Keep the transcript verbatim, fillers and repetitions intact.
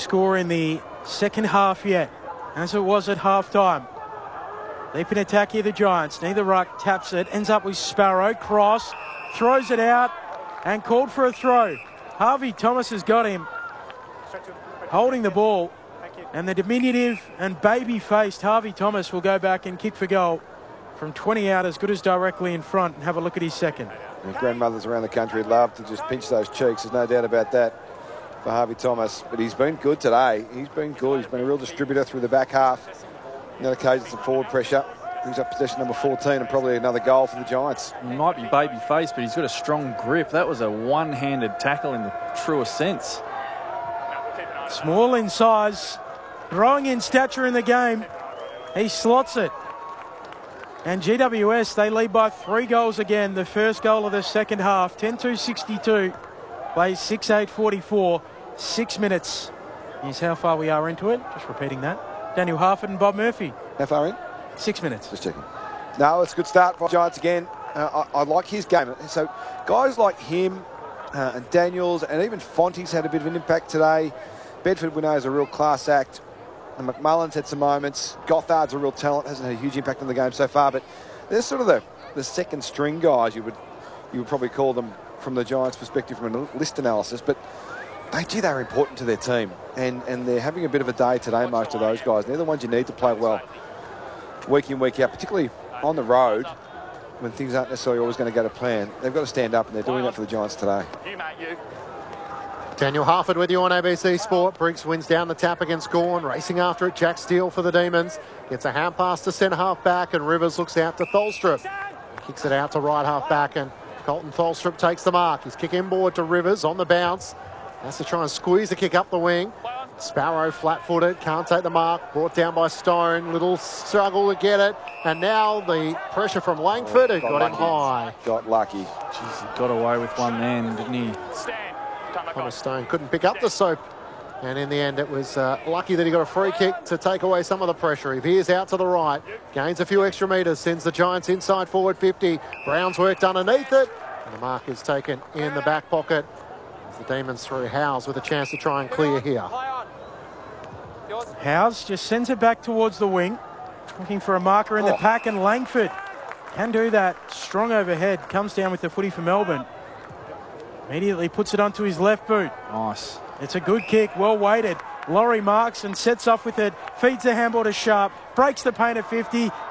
score in the second half yet, as it was at half-time. Leaping attack here, the Giants. Neither ruck taps it. Ends up with Sparrow. Cross. Throws it out. And called for a throw. Harvey Thomas has got him. Holding the ball. And the diminutive and baby-faced Harvey Thomas will go back and kick for goal from twenty out, as good as directly in front. And have a look at his second. And grandmothers around the country would love to just pinch those cheeks. There's no doubt about that for Harvey Thomas. But he's been good today. He's been good. He's been a real distributor through the back half. On that occasion, some forward pressure. He's up possession number fourteen and probably another goal for the Giants. He might be baby faced, but he's got a strong grip. That was a one-handed tackle in the truest sense. Small in size, growing in stature in the game. He slots it. And G W S, they lead by three goals again. The first goal of the second half, ten two sixty-two. Plays six eight forty-four. Six minutes is how far we are into it. Just repeating that. Daniel Harford and Bob Murphy. How far in? Six minutes. Just checking. No, it's a good start for Giants again. Uh, I, I like his game. So guys like him uh, and Daniels and even Fonte's had a bit of an impact today. Bedford, we know, is a real class act. And McMullen's had some moments. Gothard's a real talent. Hasn't had a huge impact on the game so far. But they're sort of the, the second string guys, you would, you would probably call them from the Giants' perspective from a list analysis. But they, gee, they're important to their team. And, and they're having a bit of a day today, most of those guys. They're the ones you need to play well week in, week out, particularly on the road when things aren't necessarily always going to go to plan. They've got to stand up, and they're doing that for the Giants today. Daniel Harford with you on A B C Sport. Briggs wins down the tap against Gawn. Racing after it, Jack Steele for the Demons. Gets a hand pass to centre half back, and Rivers looks out to Tholstrup. Kicks it out to right half back, and Colton Tholstrup takes the mark. He's kick inboard to Rivers on the bounce. Has to try and squeeze the kick up the wing. Sparrow flat-footed, can't take the mark. Brought down by Stone. Little struggle to get it. And now the pressure from Langford, who got, got him high. Got lucky. Jeez, he got away with one then, didn't he? Thomas Stone couldn't pick up the soap. And in the end, it was uh, lucky that he got a free kick to take away some of the pressure. He veers out to the right, gains a few extra metres, sends the Giants inside forward fifty. Brown's worked underneath it. And the mark is taken in the back pocket. The Demons through Howes with a chance to try and clear here. Howes just sends it back towards the wing, looking for a marker in oh. the pack, and Langford can do that. Strong overhead, comes down with the footy for Melbourne. Immediately puts it onto his left boot. Nice. It's a good kick, well weighted. Laurie marks and sets off with it, feeds the handball to Sharp, breaks the paint at fifty,